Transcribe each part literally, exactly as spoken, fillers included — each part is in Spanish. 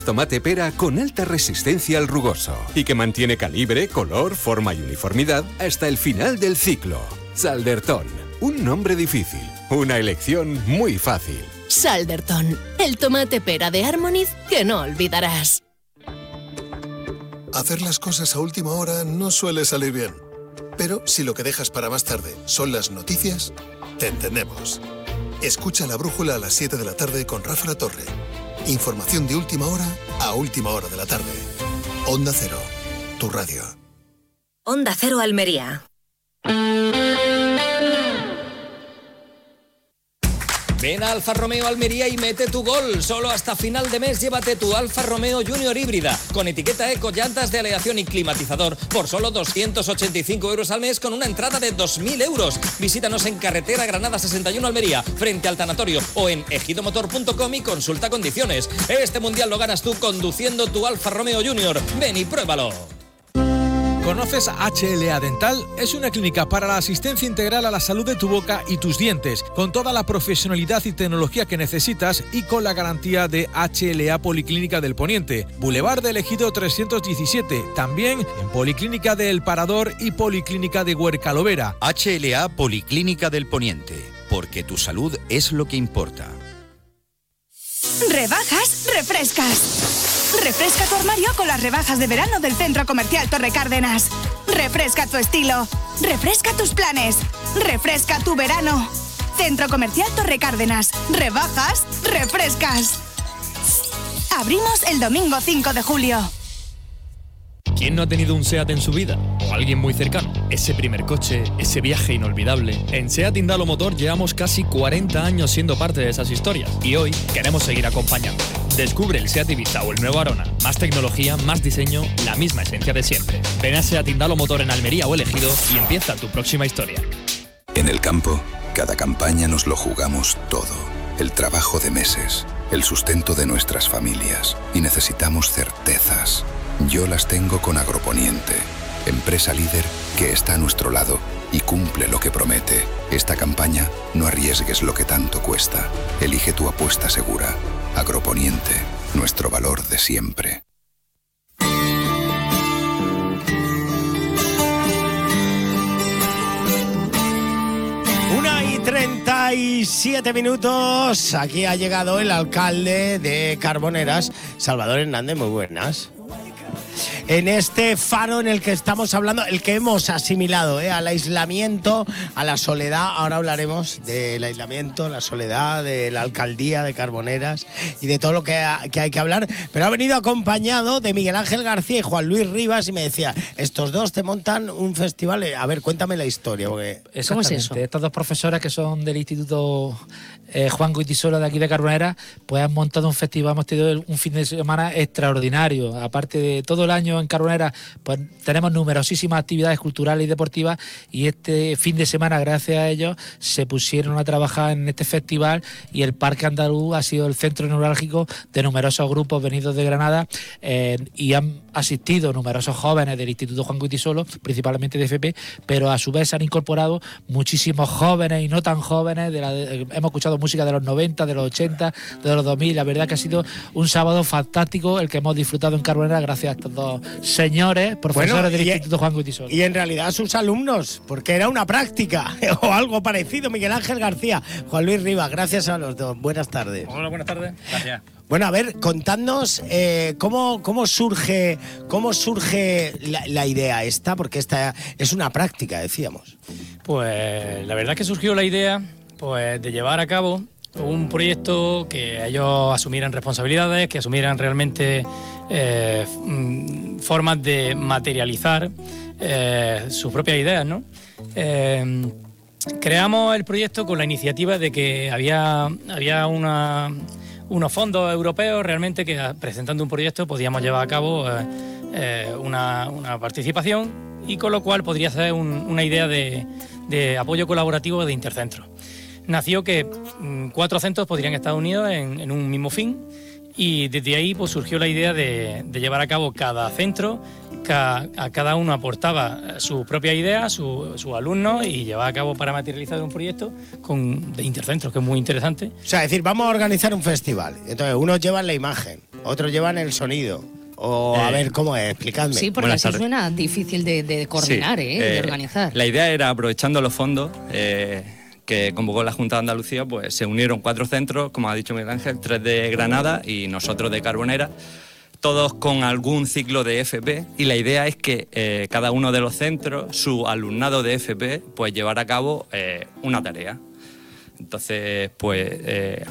Tomate pera con alta resistencia al rugoso y que mantiene calibre, color, forma y uniformidad hasta el final del ciclo. Salderton, un nombre difícil, una elección muy fácil. Salderton, el tomate pera de Harmoniz que no olvidarás. Hacer las cosas a última hora no suele salir bien. Pero si lo que dejas para más tarde son las noticias, te entendemos. Escucha La Brújula a las siete de la tarde con Rafa La Torre. Información de última hora a última hora de la tarde. Onda Cero, tu radio. Onda Cero Almería. Ven a Alfa Romeo Almería y mete tu gol. Solo hasta final de mes llévate tu Alfa Romeo Junior híbrida con etiqueta eco, llantas de aleación y climatizador por solo doscientos ochenta y cinco euros al mes con una entrada de dos mil euros. Visítanos en carretera Granada sesenta y uno Almería, frente al tanatorio, o en ejidomotor punto com y consulta condiciones. Este mundial lo ganas tú conduciendo tu Alfa Romeo Junior. Ven y pruébalo. ¿Conoces H L A Dental? Es una clínica para la asistencia integral a la salud de tu boca y tus dientes, con toda la profesionalidad y tecnología que necesitas y con la garantía de H L A Policlínica del Poniente, Boulevard del Ejido trescientos diecisiete, también en Policlínica de El Parador y Policlínica de Huercalovera. H L A Policlínica del Poniente, porque tu salud es lo que importa. Rebajas, refrescas. Refresca tu armario con las rebajas de verano del Centro Comercial Torre Cárdenas. Refresca tu estilo. Refresca tus planes. Refresca tu verano. Centro Comercial Torre Cárdenas. Rebajas, refrescas. Abrimos el domingo cinco de julio. ¿Quién no ha tenido un SEAT en su vida? O alguien muy cercano. Ese primer coche, ese viaje inolvidable. En SEAT Indalo Motor llevamos casi cuarenta años siendo parte de esas historias. Y hoy queremos seguir acompañándote. Descubre el SEAT Ibiza o el nuevo Arona. Más tecnología, más diseño, la misma esencia de siempre. Ven a SEAT Indalo Motor en Almería o El Ejido y empieza tu próxima historia. En el campo, cada campaña nos lo jugamos todo. El trabajo de meses, el sustento de nuestras familias. Y necesitamos certezas. Yo las tengo con Agroponiente, empresa líder que está a nuestro lado y cumple lo que promete. Esta campaña, no arriesgues lo que tanto cuesta. Elige tu apuesta segura. Agroponiente, nuestro valor de siempre. Una y treinta y siete minutos. Aquí ha llegado el alcalde de Carboneras, Salvador Hernández. Muy buenas. En este faro en el que estamos hablando, el que hemos asimilado ¿eh? al aislamiento, a la soledad. Ahora hablaremos del aislamiento, la soledad, de la alcaldía de Carboneras y de todo lo que, ha, que hay que hablar. Pero ha venido acompañado de Miguel Ángel García y Juan Luis Rivas y me decía, estos dos te montan un festival. A ver, cuéntame la historia. Porque... ¿Cómo es eso? Estas dos profesoras que son del Instituto eh, Juan Goytisolo de aquí de Carboneras, pues han montado un festival, hemos tenido un fin de semana extraordinario. Aparte de todo el año en Carboneras, pues tenemos numerosísimas actividades culturales y deportivas y este fin de semana, gracias a ellos, se pusieron a trabajar en este festival y el Parque Andaluz ha sido el centro neurálgico de numerosos grupos venidos de Granada eh, y han asistido numerosos jóvenes del Instituto Juan Goytisolo, principalmente de F P, pero a su vez se han incorporado muchísimos jóvenes y no tan jóvenes. De la, de, hemos escuchado música de los noventa, de los ochenta, de los dos mil. La verdad que ha sido un sábado fantástico el que hemos disfrutado en Carboneras gracias a estos dos señores, profesores bueno, del y, Instituto Juan Goytisolo. Y en realidad sus alumnos, porque era una práctica o algo parecido. Miguel Ángel García, Juan Luis Rivas, gracias a los dos. Buenas tardes. Hola, buenas tardes. Gracias. Bueno, a ver, contadnos eh, cómo, cómo surge, cómo surge la, la idea esta, porque esta es una práctica, decíamos. Pues la verdad es que surgió la idea pues, de llevar a cabo un proyecto que ellos asumieran responsabilidades, que asumieran realmente eh, formas de materializar eh, sus propias ideas, ¿no? Eh, creamos el proyecto con la iniciativa de que había, había una... unos fondos europeos realmente que presentando un proyecto podíamos llevar a cabo eh, eh, una, una participación y con lo cual podría ser un, una idea de, de apoyo colaborativo de intercentros. Nació que mm, cuatro centros podrían estar unidos en, en un mismo fin Y desde ahí pues surgió la idea de, de llevar a cabo cada centro, ca, a cada uno aportaba su propia idea, su, sus alumnos, y llevaba a cabo para materializar un proyecto con, de intercentros, que es muy interesante. O sea, es decir, vamos a organizar un festival. Entonces, unos llevan la imagen, otros llevan el sonido. O a Eh, ver, ¿cómo es? Explicadme. Sí, porque así suena difícil de, de coordinar, Sí, ¿eh? eh, de organizar. La idea era, aprovechando los fondos eh, que convocó la Junta de Andalucía, pues se unieron cuatro centros, como ha dicho Miguel Ángel, tres de Granada y nosotros de Carbonera, todos con algún ciclo de F P, y la idea es que eh, cada uno de los centros, su alumnado de F P, pues llevara a cabo eh, una tarea. Entonces, pues eh,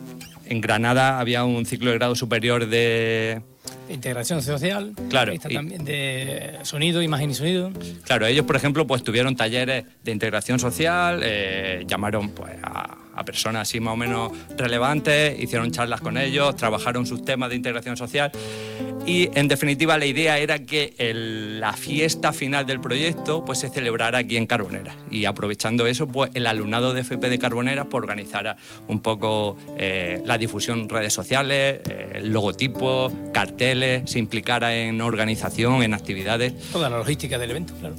en Granada había un ciclo de grado superior de... De integración social, Claro, ahí está y- también de sonido, imagen y sonido. Claro, ellos, por ejemplo, pues tuvieron talleres de integración social, eh, llamaron pues, a, a personas así más o menos relevantes, hicieron charlas con ellos, trabajaron sus temas de integración social y, en definitiva, la idea era que el- la fiesta final del proyecto pues, se celebrara aquí en Carbonera, y aprovechando eso, pues el alumnado de F P de Carbonera pues, organizara un poco eh, la difusión en redes sociales, eh, el logotipo, carteles, se implicara en organización, en actividades. Toda la logística del evento, claro.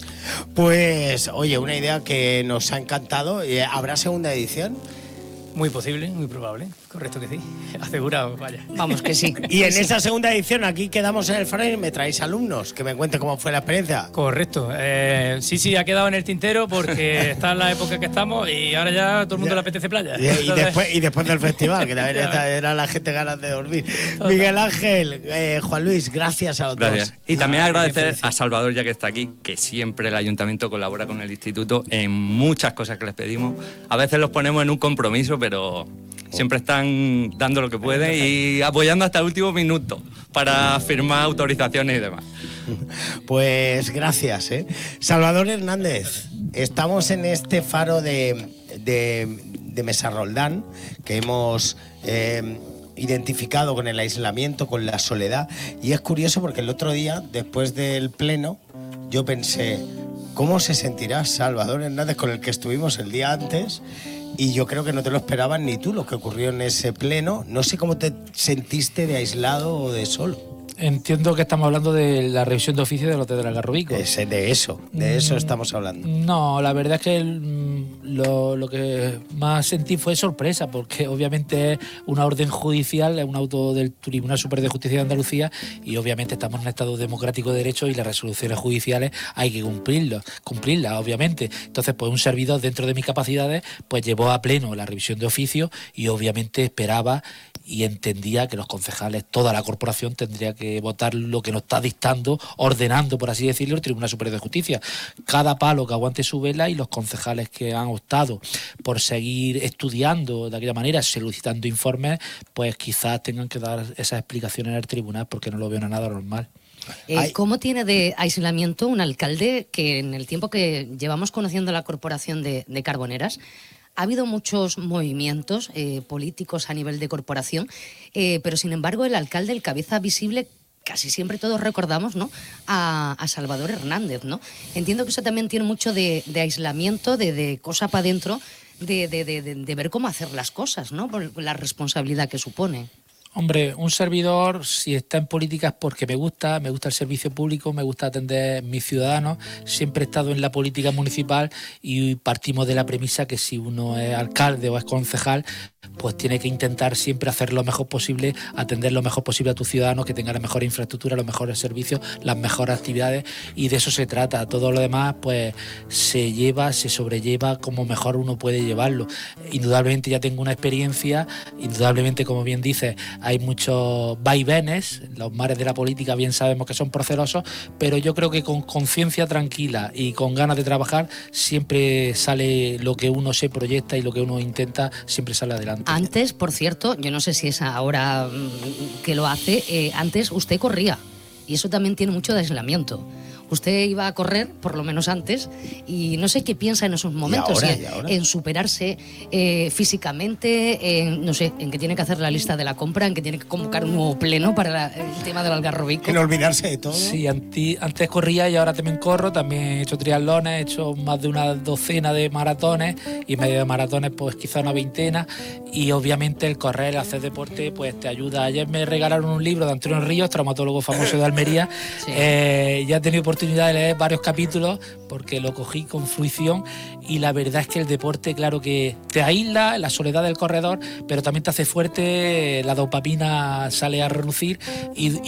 Pues, oye, una idea que nos ha encantado. Eh, ¿Habrá segunda edición? Muy posible, muy probable. Correcto que sí. Asegurado, vaya. Vamos que sí. Y en esa segunda edición, aquí quedamos en el frame, me traéis alumnos, que me cuenten cómo fue la experiencia. Correcto. Eh, sí, sí, ha quedado en el tintero porque está en la época que estamos y ahora ya todo el mundo le apetece playa. Y, y después, y después del festival, que también está- era la gente ganas de dormir. Miguel Ángel, eh, Juan Luis, gracias a los Gracias. dos. Y también Ah, agradecer a Salvador, ya que está aquí, que siempre el ayuntamiento colabora con el instituto en muchas cosas que les pedimos. A veces los ponemos en un compromiso, pero siempre están dando lo que pueden y apoyando hasta el último minuto para firmar autorizaciones y demás. Pues gracias, ¿eh? Salvador Hernández, estamos en este faro de, de, de Mesa Roldán que hemos eh, identificado con el aislamiento, con la soledad, y es curioso porque el otro día, después del pleno, yo pensé, ¿cómo se sentirá Salvador Hernández, con el que estuvimos el día antes? Y yo creo que no te lo esperaban ni tú, lo que ocurrió en ese pleno. No sé cómo te sentiste de aislado o de solo. Entiendo que estamos hablando de la revisión de oficio de los de Algarrobico. Ese, de eso, de eso estamos hablando. No, la verdad es que el- lo, lo que más sentí fue sorpresa, porque obviamente es una orden judicial, es un auto del Tribunal Superior de Justicia de Andalucía, y obviamente estamos en un Estado democrático de derecho y las resoluciones judiciales hay que cumplirlas, cumplirlas, obviamente. Entonces, pues un servidor dentro de mis capacidades, pues llevó a pleno la revisión de oficio y obviamente esperaba y entendía que los concejales, toda la corporación tendría que votar lo que nos está dictando, ordenando, por así decirlo, el Tribunal Superior de Justicia. Cada palo que aguante su vela, y los concejales que han optado por seguir estudiando de aquella manera, solicitando informes, pues quizás tengan que dar esas explicaciones al tribunal, porque no lo veo nada normal. Eh, ¿Cómo tiene de aislamiento un alcalde que en el tiempo que llevamos conociendo la corporación de, de Carboneras ha habido muchos movimientos eh, políticos a nivel de corporación, eh, pero sin embargo el alcalde, el cabeza visible, casi siempre todos recordamos, ¿no?, a, a Salvador Hernández, ¿no? Entiendo que eso también tiene mucho de, de aislamiento, de, de cosa para adentro, de, de, de, de, de ver cómo hacer las cosas, ¿no?, por la responsabilidad que supone. Hombre, un servidor, si está en política es porque me gusta, me gusta el servicio público, me gusta atender a mis ciudadanos. Siempre he estado en la política municipal y partimos de la premisa que si uno es alcalde o es concejal, pues tiene que intentar siempre hacer lo mejor posible, atender lo mejor posible a tus ciudadanos, que tengan la mejor infraestructura, los mejores servicios, las mejores actividades, y de eso se trata. Todo lo demás, pues se lleva, se sobrelleva como mejor uno puede llevarlo. Indudablemente ya tengo una experiencia, indudablemente, como bien dices, hay muchos vaivenes, los mares de la política bien sabemos que son procelosos, pero yo creo que con conciencia tranquila y con ganas de trabajar siempre sale lo que uno se proyecta, y lo que uno intenta siempre sale adelante. Antes, por cierto, yo no sé si es ahora mm, que lo hace, eh, antes usted corría, y eso también tiene mucho de aislamiento. Usted iba a correr, por lo menos antes, y no sé qué piensa en esos momentos, ahora, en, y ahora. en superarse eh, físicamente, en, no sé, en que tiene que hacer la lista de la compra, en que tiene que convocar un nuevo pleno para la- el tema del Algarrobico. En olvidarse de todo. Sí, anti- antes corría y ahora también corro, también he hecho triatlones, he hecho más de una docena de maratones y medio de maratones pues quizá una veintena, y obviamente el correr, el hacer deporte pues te ayuda. Ayer me regalaron un libro de Antonio Ríos, traumatólogo famoso de Almería. Sí. Eh, ya he tenido oportunidad de leer varios capítulos porque lo cogí con fruición, y la verdad es que el deporte, claro que te aísla, la soledad del corredor, pero también te hace fuerte, la dopamina sale a relucir y,